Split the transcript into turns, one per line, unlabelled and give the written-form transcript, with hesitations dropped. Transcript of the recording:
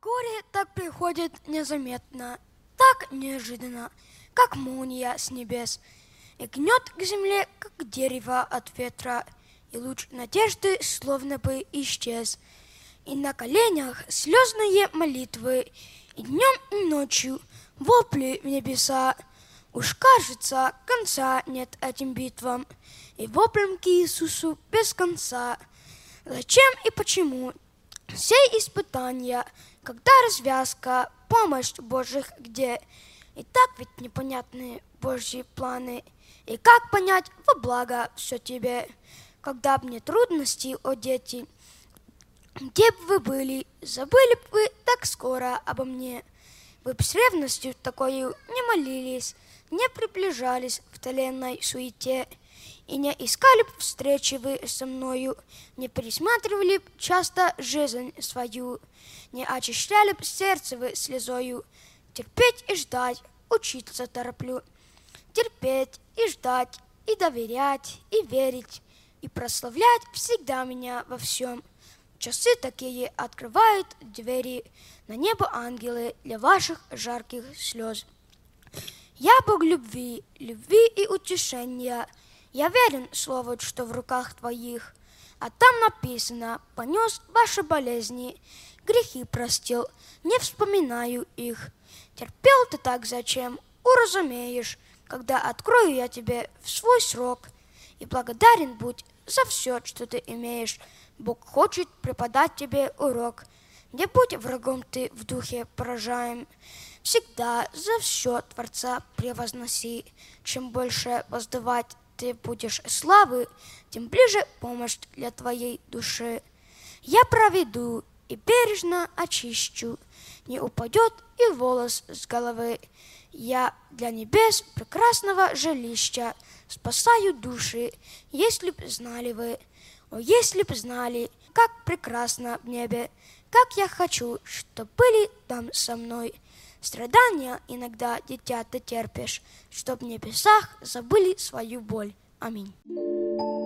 Горе так приходит незаметно, так неожиданно, как молния с небес, и гнет к земле, как дерево от ветра, и луч надежды словно бы исчез. И на коленях слезные молитвы, и днем, и ночью вопли в небеса. Уж кажется, конца нет этим битвам, и воплям к Иисусу без конца. Зачем и почему все испытания, когда развязка, помощь Божьих где? И так ведь непонятны Божьи планы, и как понять во благо все тебе? Когда б не трудности, о дети, где б вы были, забыли б вы так скоро обо мне? Вы б с ревностью такою не молились, не приближались к тленной суете, и не искали б встречи вы со мною, не пересматривали б часто жизнь свою, не очищали б сердце вы слезою. Терпеть и ждать, учиться тороплю. Терпеть и ждать, и доверять, и верить, и прославлять всегда меня во всем. Часы такие открывают двери на небо ангелы для ваших жарких слез. Я Бог любви, любви и утешения. Я верен слову, что в руках твоих. А там написано: понес ваши болезни, грехи простил, не вспоминаю их. Терпел ты так зачем, уразумеешь, когда открою я тебе в свой срок. И благодарен будь за все, что ты имеешь. Бог хочет преподать тебе урок. Не будь врагом ты в духе поражаем. Всегда за все Творца превозноси. Чем больше воздавать ты будешь славы, тем ближе помощь для твоей души. Я проведу и бережно очищу, не упадет и волос с головы. Я для небес прекрасного жилища спасаю души, если б знали вы. О, если б знали, как прекрасно в небе, как я хочу, чтоб были там со мной. Страдания иногда, дитя, ты терпишь, чтоб в небесах забыли свою боль. Аминь.